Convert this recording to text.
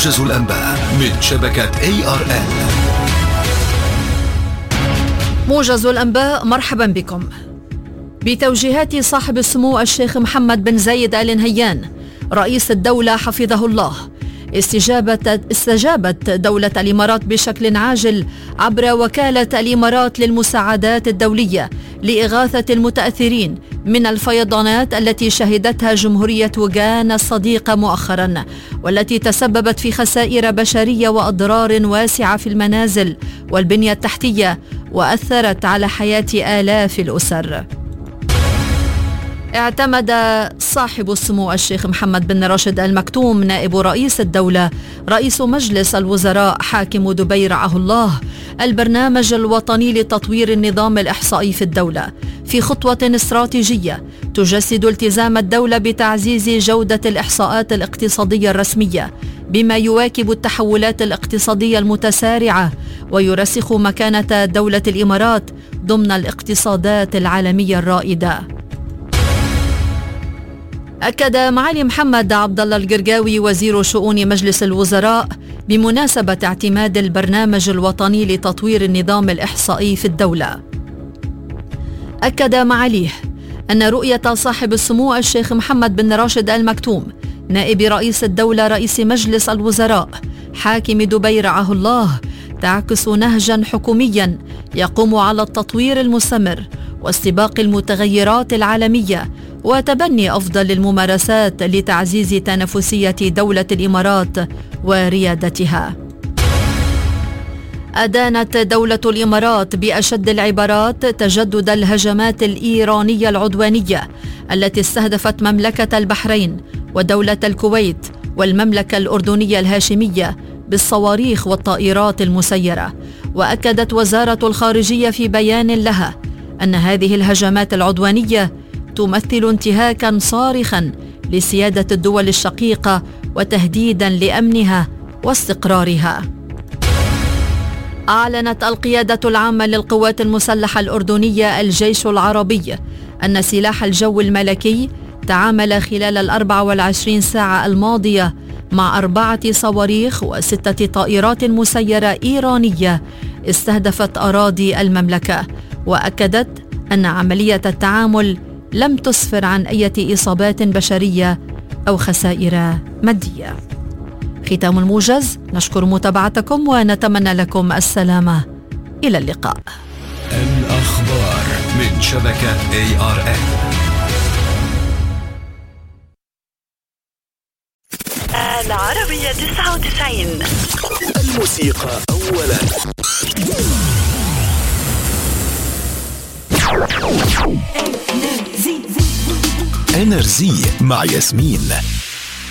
موجز الأنباء من شبكة ARN. موجز الأنباء، مرحبا بكم. بتوجيهات صاحب السمو الشيخ محمد بن زايد آل نهيان رئيس الدولة حفظه الله، استجابت دولة الإمارات بشكل عاجل عبر وكالة الإمارات للمساعدات الدولية لإغاثة المتأثرين من الفيضانات التي شهدتها جمهورية غانا الصديقة مؤخرا، والتي تسببت في خسائر بشرية وأضرار واسعة في المنازل والبنية التحتية، وأثرت على حياة آلاف الأسر. اعتمد صاحب السمو الشيخ محمد بن راشد آل مكتوم نائب رئيس الدولة رئيس مجلس الوزراء حاكم دبي رعاه الله البرنامج الوطني لتطوير النظام الإحصائي في الدولة في خطوة استراتيجية تجسد التزام الدولة بتعزيز جودة الإحصاءات الاقتصادية الرسمية بما يواكب التحولات الاقتصادية المتسارعة ويرسخ مكانة دولة الإمارات ضمن الاقتصادات العالمية الرائدة. أكد معالي محمد عبد الله القرقاوي وزير شؤون مجلس الوزراء بمناسبة اعتماد البرنامج الوطني لتطوير النظام الإحصائي في الدولة. أكد معاليه أن رؤية صاحب السمو الشيخ محمد بن راشد آل مكتوم نائب رئيس الدولة رئيس مجلس الوزراء حاكم دبي رعاه الله تعكس نهجا حكوميا يقوم على التطوير المستمر واستباق المتغيرات العالمية وتبني أفضل الممارسات لتعزيز تنافسية دولة الإمارات وريادتها. أدانت دولة الإمارات بأشد العبارات تجدد الهجمات الإيرانية العدوانية التي استهدفت مملكة البحرين ودولة الكويت والمملكة الأردنية الهاشمية بالصواريخ والطائرات المسيرة. وأكدت وزارة الخارجية في بيان لها أن هذه الهجمات العدوانية تمثل انتهاكا صارخا لسيادة الدول الشقيقة وتهديدا لأمنها واستقرارها. أعلنت القيادة العامة للقوات المسلحة الأردنية الجيش العربي أن سلاح الجو الملكي تعامل خلال 24 ساعة الماضية مع 4 صواريخ و6 طائرات مسيرة إيرانية استهدفت أراضي المملكة، وأكدت أن عملية التعامل لم تسفر عن أي إصابات بشرية أو خسائر مادية. ختام الموجز، نشكر متابعتكم ونتمنى لكم السلامة. إلى اللقاء. الأخبار من شبكة ARN. العربية 99. الموسيقى أولا. إنرزي مع ياسمين.